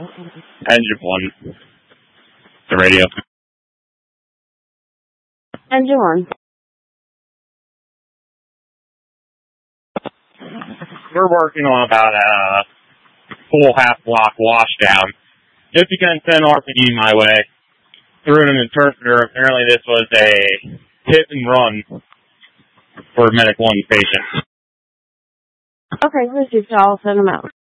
Engine 1. The radio. Engine 1. We're working on about a full half-block washdown. Just began 10 RPD my way. Through an interpreter, apparently this was a hit and run for Medic 1 patient. Okay, received. I'll send them out.